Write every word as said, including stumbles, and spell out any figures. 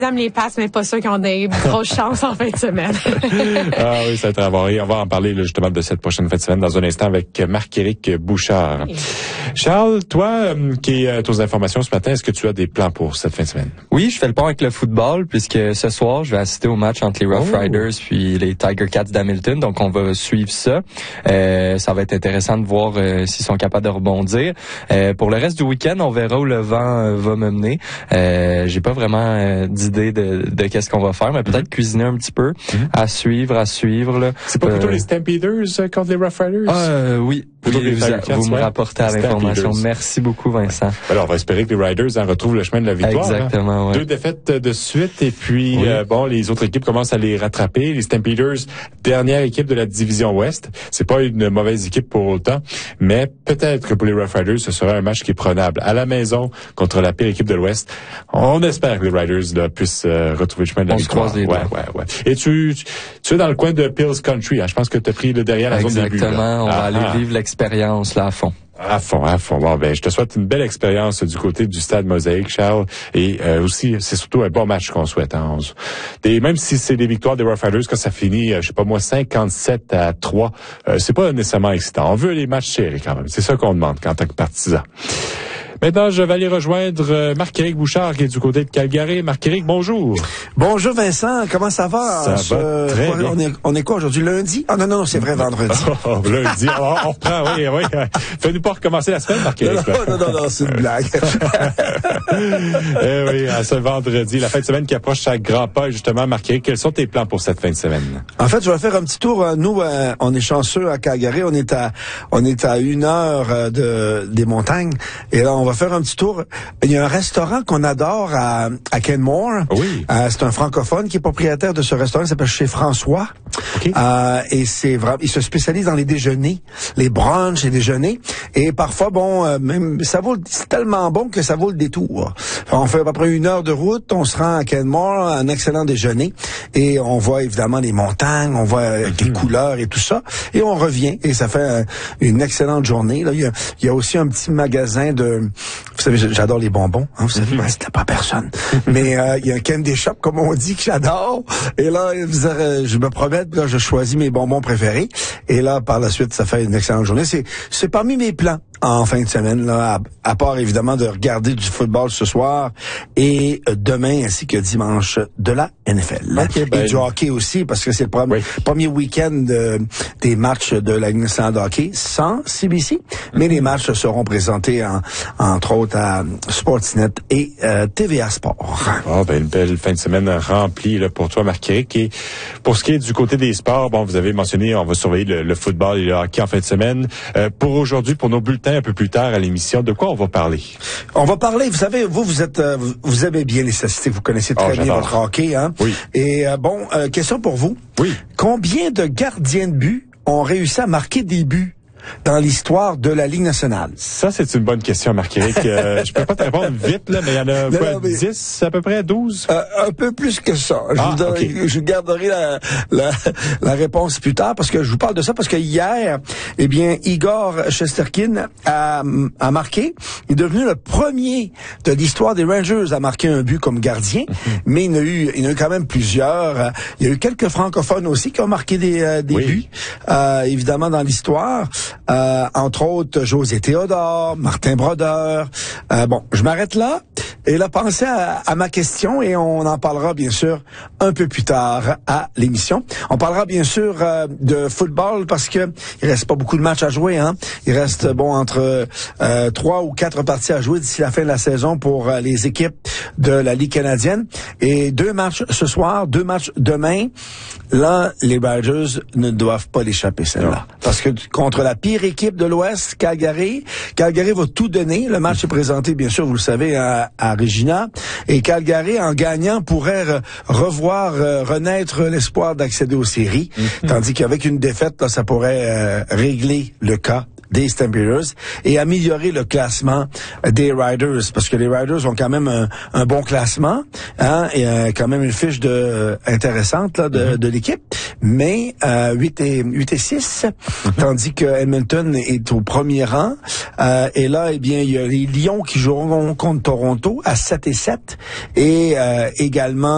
J'aime les passes, mais pas ceux qui ont des grosses chances en fin de semaine. Ah oui, ça va être avoré. On va en parler là, justement de cette prochaine fin de semaine dans un instant avec Marc-Éric Bouchard. Oui. Charles, toi euh, qui es aux informations ce matin, est-ce que tu as des plans pour cette fin de semaine? Oui, je fais le pont avec le football puisque ce soir, je vais assister au match entre les Rough oh. Riders puis les Tiger Cats d'Hamilton. Donc, on va suivre ça. Euh, ça va être intéressant de voir euh, s'ils sont capables de rebondir. Euh, pour le reste du week-end, on verra où le vent euh, va me mener. Euh, j'ai pas vraiment euh, d'idée de, de qu'est-ce qu'on va faire, mais peut-être mm-hmm. cuisiner un petit peu, mm-hmm. à suivre, à suivre. Là. C'est pas plutôt euh, les Stampeders euh, contre les Rough Riders? Ah, euh, oui. Oui, vous, Cats, vous me ouais. rapportez à l'information. Merci beaucoup, Vincent. Ouais. Alors, on va espérer que les Riders en retrouvent le chemin de la victoire. Exactement, hein. ouais. Deux défaites de suite et puis, oui. euh, bon, les autres équipes commencent à les rattraper. Les Stampeders, dernière équipe de la division Ouest. C'est pas une mauvaise équipe pour autant, mais peut-être que pour les Rough Riders, ce sera un match qui est prenable. À la maison, contre la pire équipe de l'Ouest, on espère que les Riders là, puissent euh, retrouver le chemin de la on victoire. Se croise les ouais, ouais, ouais. Et tu, tu, tu es dans le coin de Pills Country. Hein? Je pense que tu as pris le derrière la Exactement, zone début. Exactement, on ah, va aller ah. vivre l'expérience là à fond. À fond, à fond. Bon, ben, je te souhaite une belle expérience du côté du stade Mosaïque, Charles. Et euh, aussi, c'est surtout un bon match qu'on souhaite. Hein. Et même si c'est des victoires des Rough Riders, quand ça finit, euh, je sais pas moi, cinquante-sept à trois, euh, c'est pas nécessairement excitant. On veut les matchs serrés quand même. C'est ça qu'on demande en tant que partisan. Maintenant, je vais aller rejoindre Marc-Éric Bouchard qui est du côté de Calgary. Marc-Éric, bonjour. Bonjour Vincent, comment ça va? Ça ce, va très quoi, bien. On est, on est quoi aujourd'hui? Lundi? Ah non, non, non, c'est vrai, vendredi. Oh, lundi, on, on reprend, oui, oui. Fais-nous pas recommencer la semaine, Marc-Éric. Non, non, non, non, c'est une blague. eh oui, à ce vendredi, la fin de semaine qui approche à grands pas, justement, Marc-Éric, quels sont tes plans pour cette fin de semaine? En fait, je vais faire un petit tour. Nous, euh, on est chanceux à Calgary. On est à, on est à une heure de, des montagnes. Et là, on va faire un petit tour. Il y a un restaurant qu'on adore à, à Kenmore. Oui. Euh, c'est un francophone qui est propriétaire de ce restaurant. Il s'appelle Chez François. Okay. Euh, et c'est vraiment, il se spécialise dans les déjeuners, les brunchs et déjeuners. Et parfois, bon, euh, même, ça vaut, c'est tellement bon que ça vaut le détour. On fait à peu près une heure de route. On se rend à Kenmore, un excellent déjeuner. Et on voit évidemment les montagnes, on voit euh, mm-hmm. les couleurs et tout ça. Et on revient. Et ça fait euh, une excellente journée. Là, il y a, il y a aussi un petit magasin de, vous savez, j'adore les bonbons. Hein, vous savez, mm-hmm. c'était pas personne. Mais euh, il y a un candy shop, comme on dit, que j'adore. Et là, je me promets, là, je choisis mes bonbons préférés. Et là, par la suite, ça fait une excellente journée. C'est, c'est parmi mes plans en fin de semaine, là, à, à part évidemment de regarder du football ce soir et euh, demain ainsi que dimanche de la N F L. Okay, ben... Et du hockey aussi, parce que c'est le premier, oui. premier week-end euh, des matchs de la Ligue nationale de hockey sans C B C. Mm-hmm. Mais les matchs seront présentés en, entre autres à Sportsnet et euh, T V A Sport. Oh, ben, une belle fin de semaine remplie là, pour toi, Marc-Éric. Et pour ce qui est du côté des sports, bon, vous avez mentionné, on va surveiller le, le football et le hockey en fin de semaine. Euh, pour aujourd'hui, pour nos bulletins un peu plus tard à l'émission, de quoi on va parler? On va parler, vous savez, vous, vous êtes, euh, vous aimez bien les statistiques, vous connaissez très oh, bien votre hockey, hein? Oui. Et euh, bon, euh, question pour vous. Oui. Combien de gardiens de but ont réussi à marquer des buts dans l'histoire de la Ligue nationale? Ça, c'est une bonne question, Marc-Éric. Euh, je peux pas te répondre vite, là, mais il y en a non, quoi, non, mais, dix, à peu près, douze? Euh, un peu plus que ça. Je, ah, vous donne, okay. je garderai la, la, la réponse plus tard, parce que je vous parle de ça, parce que hier, eh bien, Igor Shesterkin a, a marqué. Il est devenu le premier de l'histoire des Rangers à marquer un but comme gardien, mm-hmm. mais il y en a eu, il y en a eu quand même plusieurs. Il y a eu quelques francophones aussi qui ont marqué des, euh, des oui. buts, euh, évidemment, dans l'histoire. Euh, entre autres, José Théodore, Martin Brodeur. Euh, bon, je m'arrête là. Et là, pensez à, à ma question et on en parlera bien sûr un peu plus tard à l'émission. On parlera bien sûr euh, de football parce que il reste pas beaucoup de matchs à jouer. Hein. Il reste bon entre euh, trois ou quatre parties à jouer d'ici la fin de la saison pour euh, les équipes de la Ligue canadienne. Et deux matchs ce soir, deux matchs demain. Là, les Riders ne doivent pas l'échapper celle-là. Parce que contre la pire équipe de l'Ouest, Calgary, Calgary va tout donner. Le match est présenté, bien sûr, vous le savez, à, à Regina. Et Calgary, en gagnant, pourrait re- revoir, euh, renaître l'espoir d'accéder aux séries. Mm-hmm. Tandis qu'avec une défaite, là, ça pourrait euh, régler le cas des Stampeders et améliorer le classement des Riders, parce que les Riders ont quand même un, un bon classement, hein, et euh, quand même une fiche de euh, intéressante là, de, mm-hmm. de l'équipe, mais euh, huit et six, mm-hmm. tandis que Edmonton est au premier rang. Euh, et là, eh bien, il y a les Lions qui joueront contre Toronto à sept et sept, et euh, également